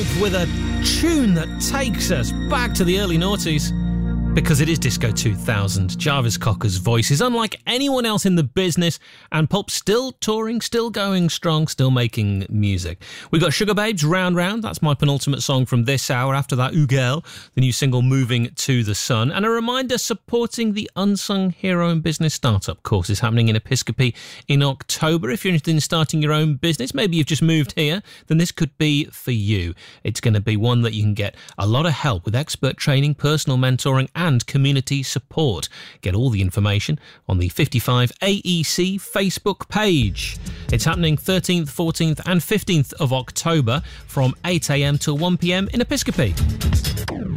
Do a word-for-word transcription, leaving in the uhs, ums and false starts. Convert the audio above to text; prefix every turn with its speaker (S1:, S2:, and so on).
S1: live with a tune that takes us back to the early noughties. Because it is Disco two thousand. Jarvis Cocker's voice is unlike anyone else in the business, and Pulp's still touring, still going strong, still making music. We got Sugar Babes, Round Round. That's my penultimate song from this hour. After that, Ugel, the new single Moving to the Sun. And a reminder, supporting the Unsung Hero and Business Startup course is happening in Episcopi in October. If you're interested in starting your own business, maybe you've just moved here, then this could be for you. It's going to be one that you can get a lot of help with expert training, personal mentoring, and and community support. Get all the information on the fifty-five A E C Facebook page. It's happening thirteenth, fourteenth and fifteenth of October from eight a m till one p m in Episcopi.